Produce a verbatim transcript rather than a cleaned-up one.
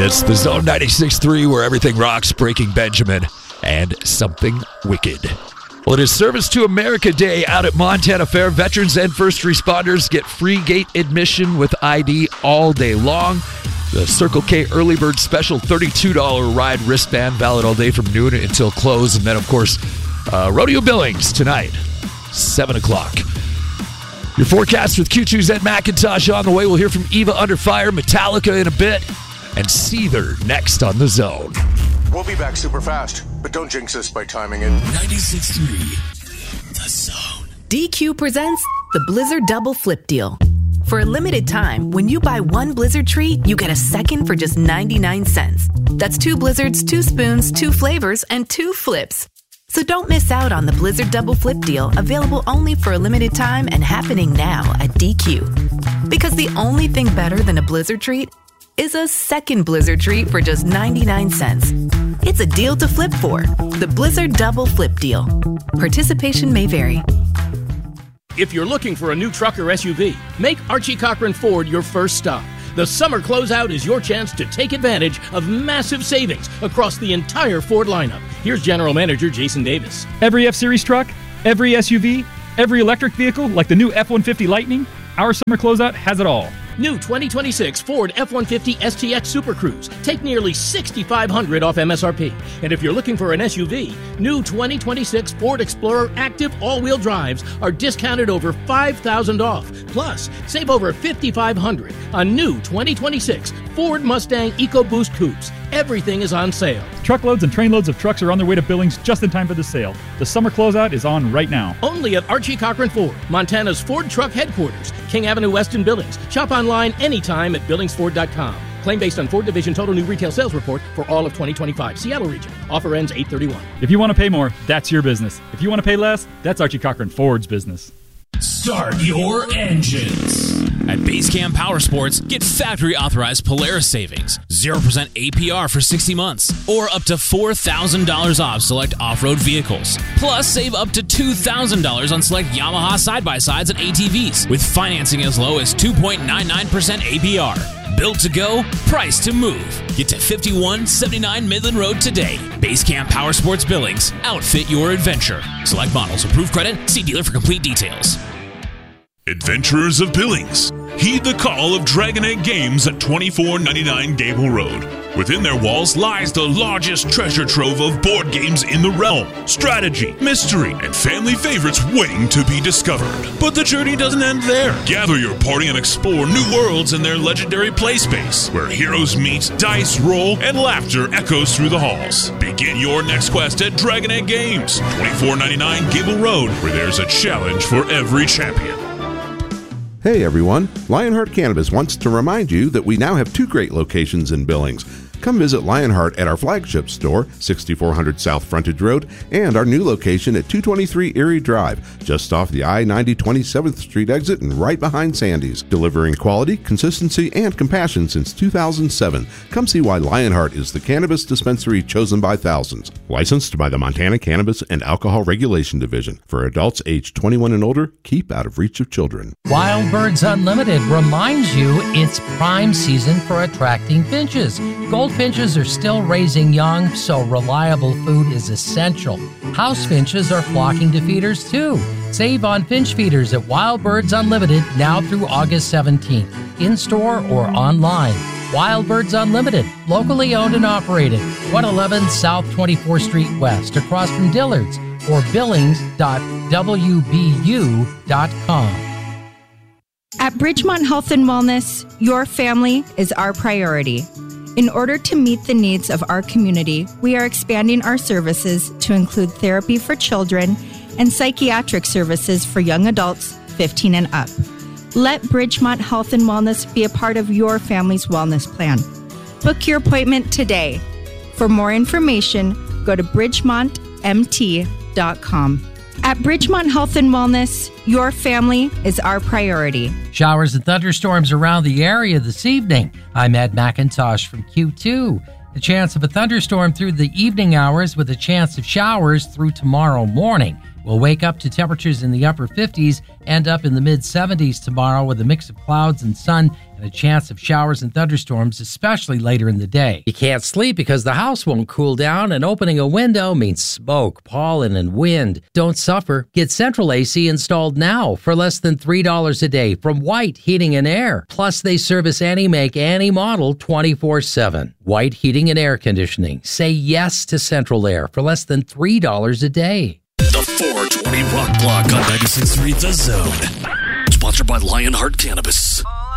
It's the Zone ninety-six point three where everything rocks, Breaking Benjamin, and Something Wicked. Well, it is Service to America Day out at Montana Fair. Veterans and first responders get free gate admission with I D all day long. The Circle K Early Bird Special thirty-two dollars ride wristband, valid all day from noon until close. And then, of course, uh, Rodeo Billings tonight, seven o'clock. Your forecast with Q two's Ed McIntosh on the way. We'll hear from Eva Under Fire, Metallica in a bit, and Seether next on The Zone. We'll be back super fast, but don't jinx us by timing it. ninety-six point three, The Zone. D Q presents the Blizzard Double Flip Deal. For a limited time, when you buy one Blizzard treat, you get a second for just ninety-nine cents. That's two Blizzards, two spoons, two flavors, and two flips. So don't miss out on the Blizzard Double Flip Deal, available only for a limited time and happening now at D Q. Because the only thing better than a Blizzard treat is a second Blizzard treat for just ninety-nine cents. It's a deal to flip for. The Blizzard Double Flip Deal. Participation may vary. If you're looking for a new truck or S U V, make Archie Cochran Ford your first stop. The summer closeout is your chance to take advantage of massive savings across the entire Ford lineup. Here's General Manager Jason Davis. Every F-Series truck, every S U V, every electric vehicle like the new F one fifty Lightning, our summer closeout has it all. New twenty twenty-six Ford F one fifty S T X Super Cruise. Take nearly six thousand five hundred dollars off M S R P. And if you're looking for an S U V, new twenty twenty-six Ford Explorer Active all-wheel drives are discounted over five thousand dollars off. Plus, save over five thousand five hundred dollars on new twenty twenty-six Ford Mustang EcoBoost Coupes. Everything is on sale. Truckloads and trainloads of trucks are on their way to Billings just in time for the sale. The summer closeout is on right now. Only at Archie Cochran Ford, Montana's Ford Truck Headquarters, King Avenue West in Billings. Shop online anytime at billings ford dot com. Claim based on Ford Division Total New Retail Sales Report for all of twenty twenty-five. Seattle region. Offer ends eight thirty-one. If you want to pay more, that's your business. If you want to pay less, that's Archie Cochran Ford's business. Start your engines. At Basecamp Power Sports, get factory-authorized Polaris savings, zero percent A P R for sixty months, or up to four thousand dollars off select off-road vehicles. Plus, save up to two thousand dollars on select Yamaha side-by-sides and A T Vs, with financing as low as two point nine nine percent A P R. Built to go, priced to move. Get to fifty-one seventy-nine Midland Road today. Basecamp Power Sports Billings. Outfit your adventure. Select models. Approved credit. See dealer for complete details. Adventurers of Billings, heed the call of Dragon Egg Games at twenty-four ninety-nine Gable Road. Within their walls lies the largest treasure trove of board games in the realm. Strategy, mystery, and family favorites waiting to be discovered. But the journey doesn't end there. Gather your party and explore new worlds in their legendary play space, where heroes meet, dice roll, and laughter echoes through the halls. Begin your next quest at Dragon Egg Games, twenty-four ninety-nine Gable Road, where there's a challenge for every champion. Hey everyone, Lionheart Cannabis wants to remind you that we now have two great locations in Billings. Come visit Lionheart at our flagship store, sixty-four hundred South Frontage Road, and our new location at two twenty-three Erie Drive, just off the I ninety twenty-seventh Street exit and right behind Sandy's. Delivering quality, consistency, and compassion since two thousand seven. Come see why Lionheart is the cannabis dispensary chosen by thousands. Licensed by the Montana Cannabis and Alcohol Regulation Division. For adults age twenty-one and older, keep out of reach of children. Wild Birds Unlimited reminds you it's prime season for attracting finches. Goldfinches are still raising young, so reliable food is essential. House finches are flocking to feeders too. Save on finch feeders at Wild Birds Unlimited now through August seventeenth, in-store or online. Wild Birds Unlimited, locally owned and operated, one eleven South twenty-fourth Street West, across from Dillard's, or billings dot w b u dot com. At Bridgemont Health and Wellness, your family is our priority. In order to meet the needs of our community, we are expanding our services to include therapy for children and psychiatric services for young adults fifteen and up. Let Bridgemont Health and Wellness be a part of your family's wellness plan. Book your appointment today. For more information, go to bridgemont m t dot com. At Bridgemont Health and Wellness, your family is our priority. Showers and thunderstorms around the area this evening. I'm Ed McIntosh from Q two. The chance of a thunderstorm through the evening hours with a chance of showers through tomorrow morning. We'll wake up to temperatures in the upper fifties and up in the mid-seventies tomorrow with a mix of clouds and sun and a chance of showers and thunderstorms, especially later in the day. You can't sleep because the house won't cool down, and opening a window means smoke, pollen, and wind. Don't suffer. Get Central A C installed now for less than three dollars a day from White Heating and Air. Plus, they service any make, any model twenty-four seven. White Heating and Air Conditioning. Say yes to Central Air for less than three dollars a day. The four twenty Rock Block on ninety-six point three The Zone. Sponsored by Lionheart Cannabis.